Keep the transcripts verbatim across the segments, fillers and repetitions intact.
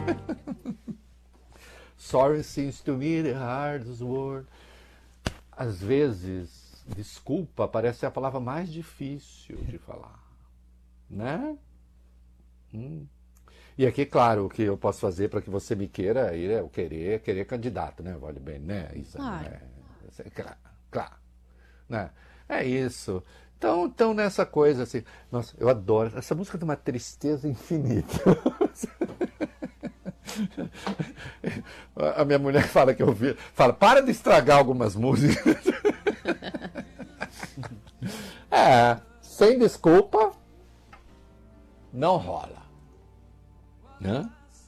Sorry seems to me the hardest word. Às vezes, desculpa parece ser a palavra mais difícil de falar, né? Hum. E aqui, claro, o que eu posso fazer para que você me queira, aí é o querer, querer candidato, né? Vale bem, né? Isso, Claro. né? Claro, claro, né? É isso. Então, então, nessa coisa assim, nossa, eu adoro, essa música tem uma tristeza infinita. A minha mulher fala que eu vi, fala, para de estragar algumas músicas. É, sem desculpa, não rola. Né?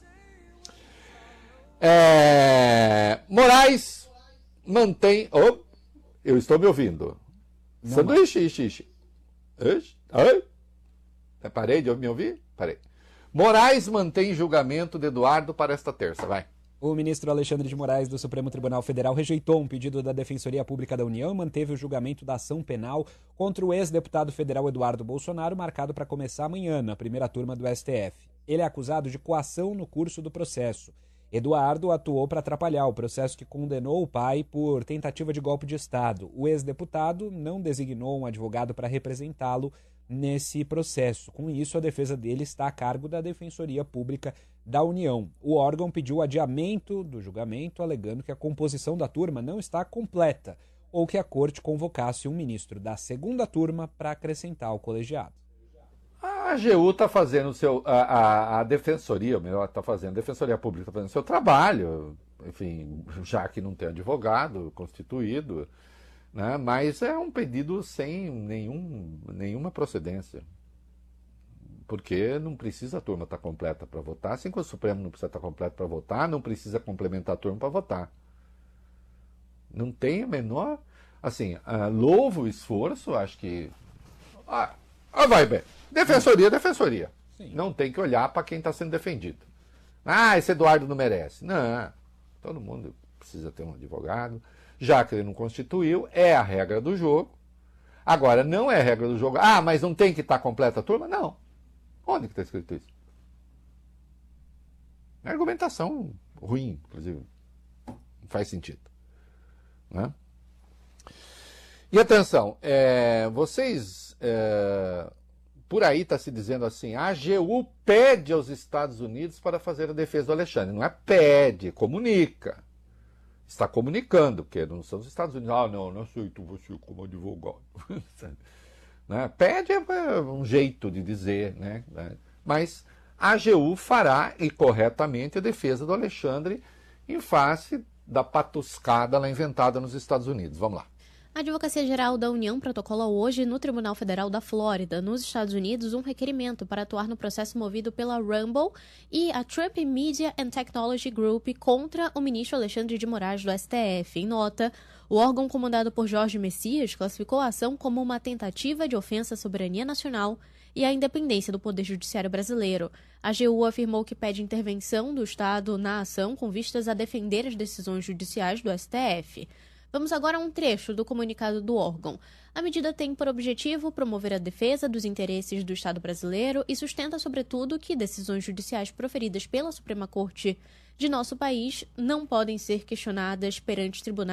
É, Moraes mantém. Oh, eu estou me ouvindo. Não, sanduíche, ixi, ixi. Ixi, ai. Parei de me ouvir? Parei. Moraes mantém julgamento de Eduardo para esta terça. Vai. O ministro Alexandre de Moraes do Supremo Tribunal Federal rejeitou um pedido da Defensoria Pública da União e manteve o julgamento da ação penal contra o ex-deputado federal Eduardo Bolsonaro, marcado para começar amanhã, na primeira turma do S T F. Ele é acusado de coação no curso do processo. Eduardo atuou para atrapalhar o processo que condenou o pai por tentativa de golpe de Estado. O ex-deputado não designou um advogado para representá-lo nesse processo. Com isso, a defesa dele está a cargo da Defensoria Pública da União. O órgão pediu o adiamento do julgamento, alegando que a composição da turma não está completa, ou que a corte convocasse um ministro da segunda turma para acrescentar ao colegiado. A A G U está fazendo o seu. A, a, a defensoria, ou melhor, está fazendo, a Defensoria Pública está fazendo o seu trabalho, enfim, já que não tem advogado constituído, né? Mas é um pedido sem nenhum, nenhuma procedência. Porque não precisa a turma estar completa para votar, assim como o Supremo não precisa estar completo para votar, não precisa complementar a turma para votar. Não tem a menor. Assim, uh, louvo o esforço, acho que. Ah, ah vai bem. Defensoria, defensoria. Sim. Não tem que olhar para quem está sendo defendido. Ah, esse Eduardo não merece. Não. Todo mundo precisa ter um advogado. Já que ele não constituiu, é a regra do jogo. Agora, não é a regra do jogo. Ah, mas não tem que estar completa a turma? Não. Onde que está escrito isso? É argumentação ruim, inclusive. Não faz sentido. Né? E atenção, é, vocês, é, por aí está se dizendo assim, a AGU pede aos Estados Unidos para fazer a defesa do Alexandre. Não é pede, comunica. Está comunicando, porque não são os Estados Unidos. Ah, não, não aceito você como advogado. Né? Pede é um jeito de dizer, né? Mas a AGU fará, e corretamente, a defesa do Alexandre em face da patuscada lá inventada nos Estados Unidos. Vamos lá. A Advocacia Geral da União protocola hoje no Tribunal Federal da Flórida, nos Estados Unidos, um requerimento para atuar no processo movido pela Rumble e a Trump Media and Technology Group contra o ministro Alexandre de Moraes do S T F. Em nota, o órgão comandado por Jorge Messias classificou a ação como uma tentativa de ofensa à soberania nacional e à independência do Poder Judiciário brasileiro. A A G U afirmou que pede intervenção do Estado na ação com vistas a defender as decisões judiciais do S T F. Vamos agora a um trecho do comunicado do órgão. A medida tem por objetivo promover a defesa dos interesses do Estado brasileiro e sustenta, sobretudo, que decisões judiciais proferidas pela Suprema Corte de nosso país não podem ser questionadas perante tribunais